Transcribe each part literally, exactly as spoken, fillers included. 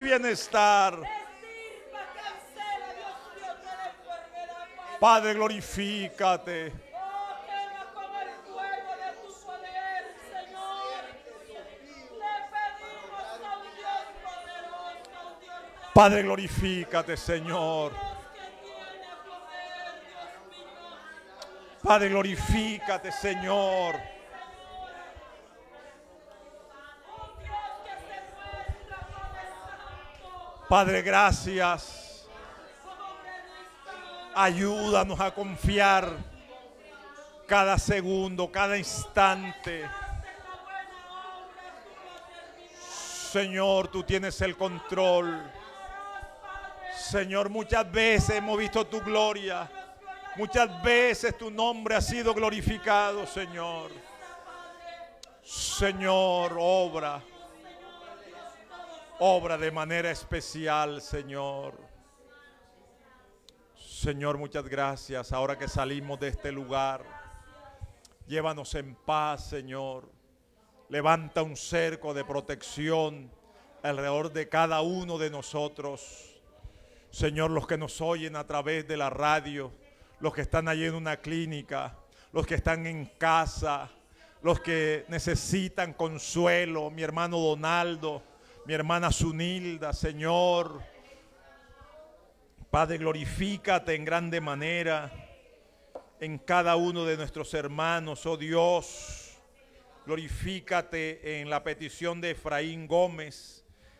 bienestar. Padre, glorifícate. Padre, glorifícate, Señor. Padre, glorifícate, Señor. Padre, gracias. Ayúdanos a confiar cada segundo, cada instante. Señor, tú tienes el control. Señor, muchas veces hemos visto tu gloria. Muchas veces tu nombre ha sido glorificado, Señor. Señor, obra. Obra de manera especial, Señor. Señor, muchas gracias. Ahora que salimos de este lugar, llévanos en paz, Señor. Levanta un cerco de protección alrededor de cada uno de nosotros. Señor, los que nos oyen a través de la radio, los que están allí en una clínica, los que están en casa, los que necesitan consuelo, mi hermano Donaldo, mi hermana Zunilda, Señor. Padre, glorifícate en grande manera en cada uno de nuestros hermanos, oh Dios. Glorifícate en la petición de Efraín Gómez,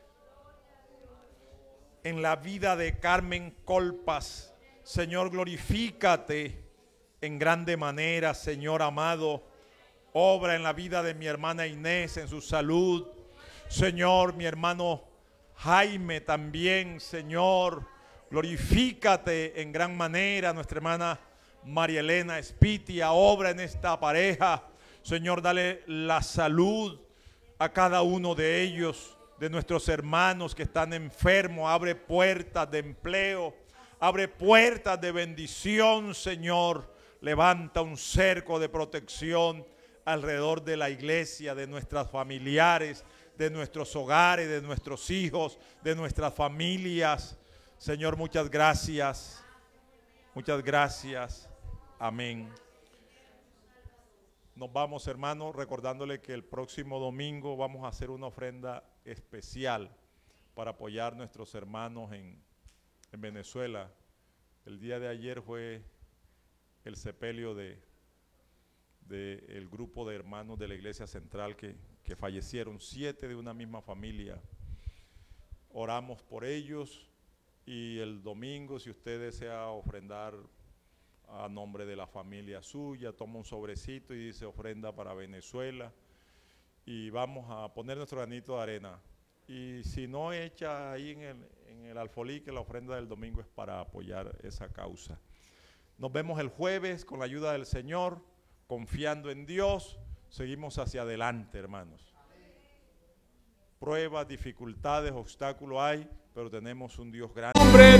en la vida de Carmen Colpas. Señor, glorifícate en grande manera, Señor amado. Obra en la vida de mi hermana Inés, en su salud. Señor, mi hermano Jaime también, Señor. Glorifícate en gran manera. Nuestra hermana María Elena Espitia, obra en esta pareja. Señor, dale la salud a cada uno de ellos, de nuestros hermanos que están enfermos. Abre puertas de empleo, abre puertas de bendición, Señor. Levanta un cerco de protección alrededor de la iglesia, de nuestras familiares, de nuestros hogares, de nuestros hijos, de nuestras familias. Señor, muchas gracias. Muchas gracias. Amén. Nos vamos, hermanos, recordándole que el próximo domingo vamos a hacer una ofrenda especial para apoyar a nuestros hermanos en, en Venezuela. El día de ayer fue el sepelio de, de el grupo de hermanos de la Iglesia Central que, que fallecieron, siete de una misma familia. Oramos por ellos y el domingo, si usted desea ofrendar a nombre de la familia suya, toma un sobrecito y dice ofrenda para Venezuela y vamos a poner nuestro granito de arena. Y si no, echa ahí en el, en el alfolí que la ofrenda del domingo es para apoyar esa causa. Nos vemos el jueves con la ayuda del Señor, confiando en Dios. Seguimos hacia adelante, hermanos. Pruebas, dificultades, obstáculos hay, pero tenemos un Dios grande.